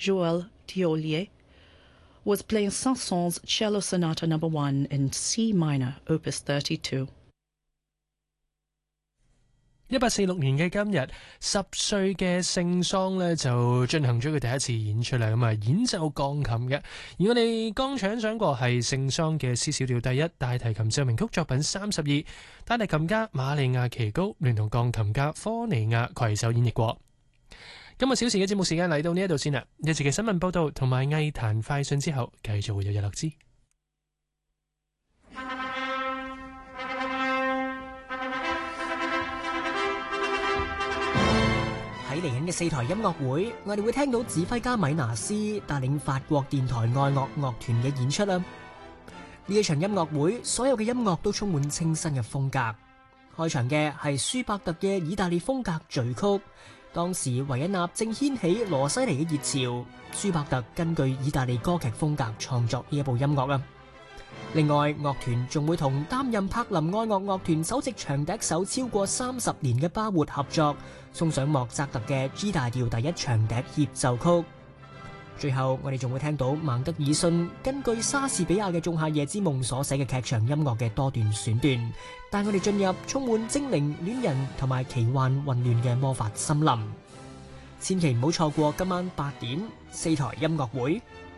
Joël Thiollier, was playing Saint-Saëns Cello Sonata No. 1 in C minor, Opus 32. 1846年嘅今日，10歲嘅聖桑呢就進行咗佢第一次演出啦。咁啊，演奏鋼琴嘅。而我哋剛才講過係聖桑嘅 C 小調第一大提琴奏鳴曲作品32，大提琴家瑪利亞奇高聯同鋼琴家科尼亞攜手演繹過。今日小時嘅節目時間嚟到呢一度先啦。一節嘅新聞報道同埋藝壇快訊之後，繼續會有日落之。 喺嚟緊嘅4台音樂會，我哋會聽到指揮家米拿斯帶領法國電台愛樂樂團嘅演出啦。呢一場音樂會，所有嘅音樂都充滿清新嘅風格。開場嘅係舒伯特嘅意大利風格序曲，當時維也納正掀起羅西尼嘅熱潮，舒伯特根據意大利歌劇風格創作呢一部音樂啊。另外，樂團仲會同擔任柏林愛樂樂團首席長笛手超過30年嘅巴活合作，送上莫扎特嘅 G 大調第一長笛協奏曲。最後，我哋仲會聽到孟德爾遜根據莎士比亞嘅《仲夏夜之夢》所寫嘅劇場音樂嘅多段選段，帶我哋進入充滿精靈、戀人同埋奇幻混亂嘅魔法森林。千祈唔好錯過今晚8點4台音樂會。